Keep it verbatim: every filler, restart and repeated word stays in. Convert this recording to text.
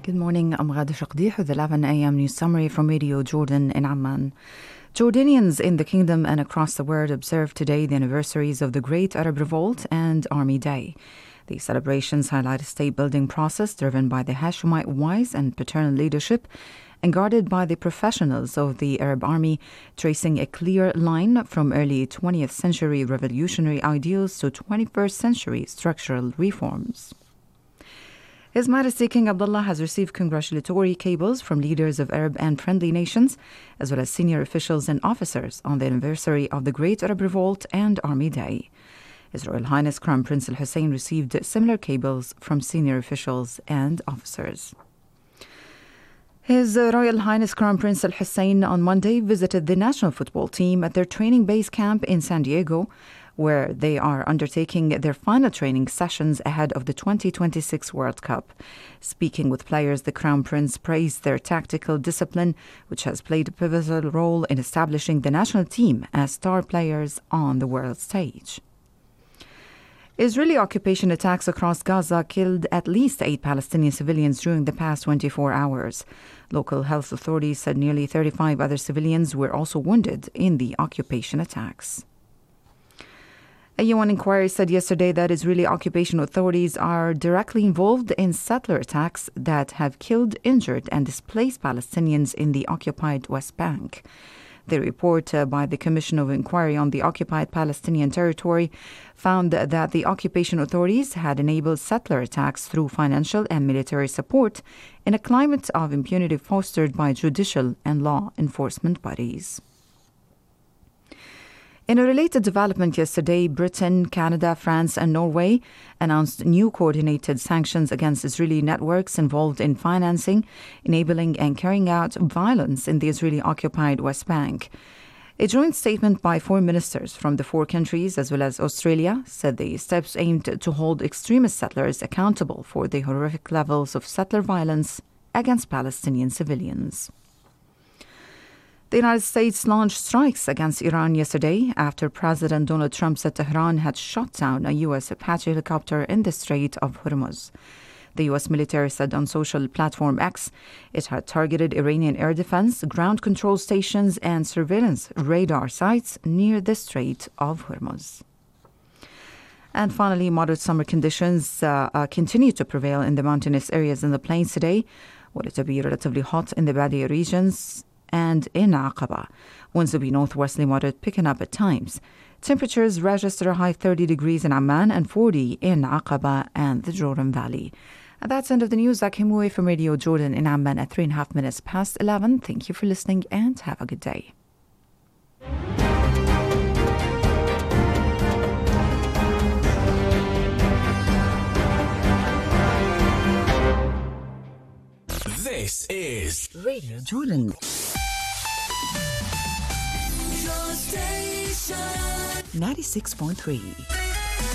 Good morning, I'm Ghada Shaqdih with eleven a m news summary from Radio Jordan in Amman. Jordanians in the kingdom and across the world observe today the anniversaries of the Great Arab Revolt and Army Day. These celebrations highlight a state-building process driven by the Hashemite wise and paternal leadership and guarded by the professionals of the Arab Army, tracing a clear line from early twentieth century revolutionary ideals to twenty-first century structural reforms. His Majesty King Abdullah has received congratulatory cables from leaders of Arab and friendly nations, as well as senior officials and officers on the anniversary of the Great Arab Revolt and Army Day. His Royal Highness Crown Prince Al Hussein received similar cables from senior officials and officers. His Royal Highness Crown Prince Al Hussein on Monday visited the national football team at their training base camp in San Diego, where they are undertaking their final training sessions ahead of the twenty twenty-six World Cup. Speaking with players, the Crown Prince praised their tactical discipline, which has played a pivotal role in establishing the national team as star players on the world stage. Israeli occupation attacks across Gaza killed at least eight Palestinian civilians during the past twenty-four hours. Local health authorities said nearly thirty-five other civilians were also wounded in the occupation attacks. A U N inquiry said yesterday that Israeli occupation authorities are directly involved in settler attacks that have killed, injured, and displaced Palestinians in the occupied West Bank. The report uh, by the Commission of Inquiry on the Occupied Palestinian Territory found that the occupation authorities had enabled settler attacks through financial and military support in a climate of impunity fostered by judicial and law enforcement bodies. In a related development yesterday, Britain, Canada, France and Norway announced new coordinated sanctions against Israeli networks involved in financing, enabling and carrying out violence in the Israeli-occupied West Bank. A joint statement by foreign ministers from the four countries, as well as Australia, said the steps aimed to hold extremist settlers accountable for the horrific levels of settler violence against Palestinian civilians. The United States launched strikes against Iran yesterday after President Donald Trump said Tehran had shot down a U S Apache helicopter in the Strait of Hormuz. The U S military said on social platform X it had targeted Iranian air defense, ground control stations, and surveillance radar sites near the Strait of Hormuz. And finally, moderate summer conditions uh, uh, continue to prevail in the mountainous areas in the plains today, with it to be relatively hot in the Badia regions and in Aqaba. Winds will be northwesterly moderate, picking up at times. Temperatures register a high thirty degrees in Amman and forty in Aqaba and the Jordan Valley. And that's the end of the news. I came away from Radio Jordan in Amman at three and a half minutes past eleven. Thank you for listening and have a good day. This is Radio Jordan. ninety-six point three